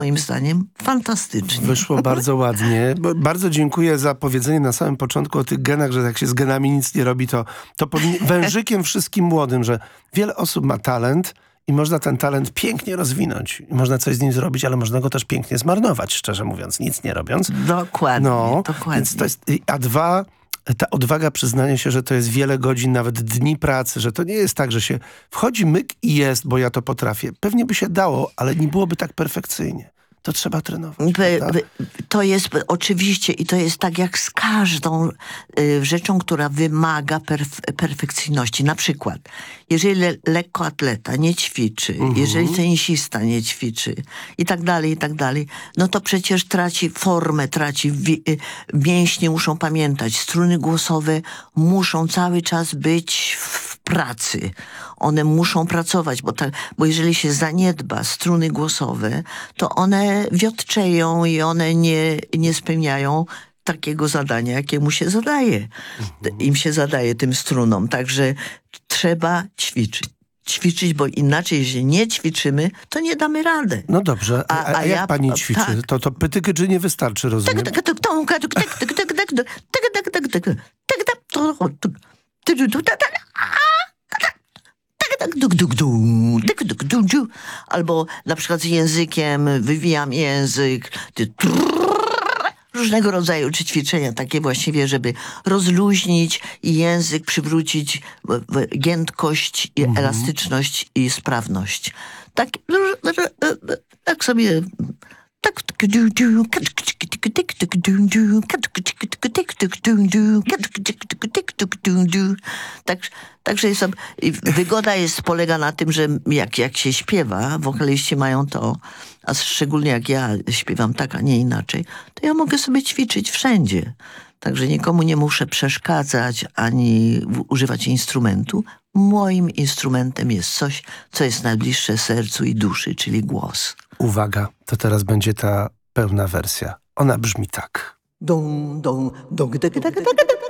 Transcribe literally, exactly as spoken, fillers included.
moim zdaniem fantastycznie. Wyszło bardzo ładnie. Bardzo dziękuję za powiedzenie na samym początku o tych genach, że jak się z genami nic nie robi, to, to powinni... wężykiem wszystkim młodym, że wiele osób ma talent i można ten talent pięknie rozwinąć. Można coś z nim zrobić, ale można go też pięknie zmarnować, szczerze mówiąc, nic nie robiąc. Dokładnie, no, dokładnie. Więc to jest, a dwa... ta odwaga przyznania się, że to jest wiele godzin, nawet dni pracy, że to nie jest tak, że się wchodzi myk i jest, bo ja to potrafię. Pewnie by się dało, ale nie byłoby tak perfekcyjnie. To trzeba trenować. By, by, to jest oczywiście i to jest tak jak z każdą y, rzeczą, która wymaga perf perfekcyjności. Na przykład, jeżeli le lekkoatleta nie ćwiczy, mhm. jeżeli tenisista nie ćwiczy i tak dalej, i tak dalej, no to przecież traci formę, traci y, mięśnie muszą pamiętać, struny głosowe muszą cały czas być w pracy. One muszą pracować, bo, tak, bo jeżeli się zaniedba struny głosowe, to one wiotczeją i one nie, nie spełniają takiego zadania, jakiemu się zadaje. Mhm. Im się zadaje, tym strunom. Także trzeba ćwiczyć. Ćwiczyć, bo inaczej, jeśli nie ćwiczymy, to nie damy rady. No dobrze, a, a, a jak ja, pani ćwiczy? Tak. To, to pytyky czy nie wystarczy, rozumiem? Albo na przykład z językiem wywijam język, różnego rodzaju czy ćwiczenia takie właściwie, żeby rozluźnić i język przywrócić giętkość, i mhm. elastyczność i sprawność. Tak, tak sobie tak tak, także jest, wygoda jest, polega na tym, że jak, jak się śpiewa, wokaliści mają to, a szczególnie jak ja śpiewam tak, a nie inaczej, to ja mogę sobie ćwiczyć wszędzie. Także nikomu nie muszę przeszkadzać ani używać instrumentu. Moim instrumentem jest coś, co jest najbliższe sercu i duszy, czyli głos. Uwaga, to teraz będzie ta pełna wersja. Ona brzmi tak. Dong, dong, dong, dong, dong, dong, dong.